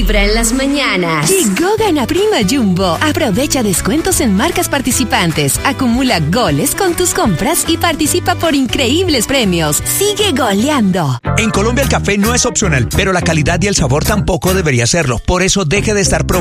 Vibra en las mañanas. Llegó Gana Prima Jumbo. Aprovecha descuentos en marcas participantes. Acumula goles con tus compras y participa por increíbles premios. Sigue goleando. En Colombia el café no es opcional, pero la calidad y el sabor tampoco debería serlo. Por eso deje de estar